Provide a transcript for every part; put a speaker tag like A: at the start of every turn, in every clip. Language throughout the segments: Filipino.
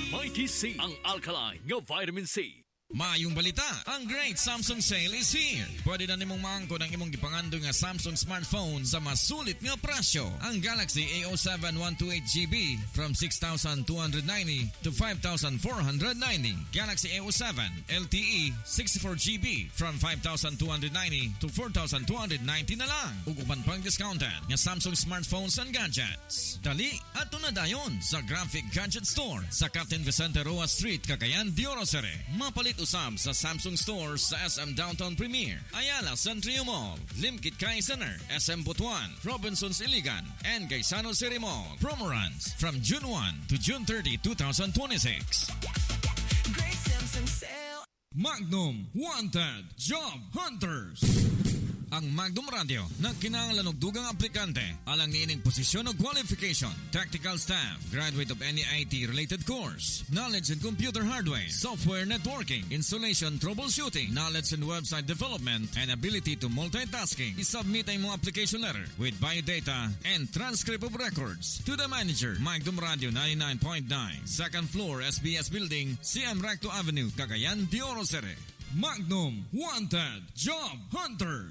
A: Mighty C, ang alkaline nga vitamin C.
B: Maayong balita, ang great Samsung sale is here. Pwede na nimong maangkon ang imong gipangando nga Samsung smartphone sa masulit nga presyo. Ang Galaxy A07 128GB from 6,290 to 5,490. Galaxy A07 LTE 64GB from 5,290 to 4,290 na lang. Ugupan pang discounted nga Samsung smartphones and gadgets. Dali at tunadayon sa Graphic Gadget Store sa Captain Vicente Roa Street, Cagayan de Oro City. Mapalit usab sa Samsung stores sa SM Downtown Premier, Ayala Centrio Mall, Limkit Kai Center, SM Butuan, Robinsons Iligan, and Gaisano City Mall. Promo runs from June 1 to June 30, 2026.
C: Great Samsung sale.
B: Magnum Wanted Job Hunters. Ang Magnum Radio nagkinahanglan og dugang aplikante alang niining posisyon o qualification, tactical staff, graduate of any IT-related course, knowledge in computer hardware, software networking, installation, troubleshooting, knowledge in website development, and ability to multitasking. I-submit ang mga application letter with biodata and transcript of records to the manager, Magnum Radio 99.9, second floor, SBS Building, CM Recto Avenue, Cagayan de Oro City. Magnum Wanted Job Hunters.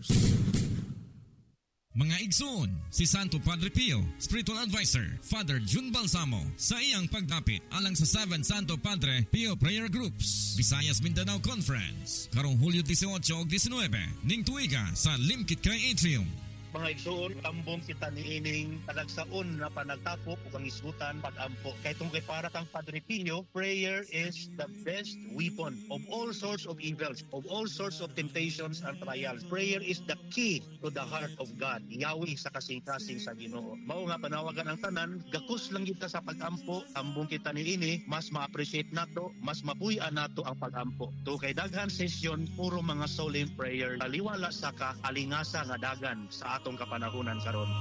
B: Mga igsoon, si Santo Padre Pio, Spiritual Advisor, Father Jun Balsamo, sa iyang pagdapit alang sa 7 Santo Padre Pio Prayer Groups, Visayas Mindanao Conference, karong Hulyo 18 ug 19, ning tuiga sa Limkit Kay Atrium.
D: Mga igsoon, tambong kita niining talagsaon na panagtapok o pangisgutan pag-ampo. Kaya itong kay para kang Padre Pio, prayer is the best weapon of all sorts of evils, of all sorts of temptations and trials. Prayer is the key to the heart of God. Yawi sa kasing-kasing sa Ginoo. Mao nga panawagan ang tanan, gakus lang kita sa pag-ampo, tambong kita niini, mas ma-appreciate nato, mas mapuy-an nato ang pag-ampo. To kay daghan session, puro mga solemn prayer. Taliwala sa kaalingasa nga dagan sa atong kapanahunan karon.